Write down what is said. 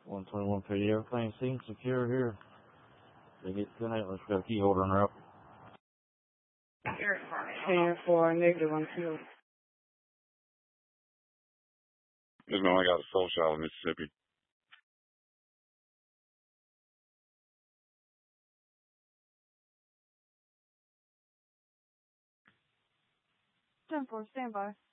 121 PD, everything seems secure here. They get 10 8, let's got a key holder on her up. 10-4, -1 2. This man, I got a soul shot in Mississippi. Ten 4, stand by.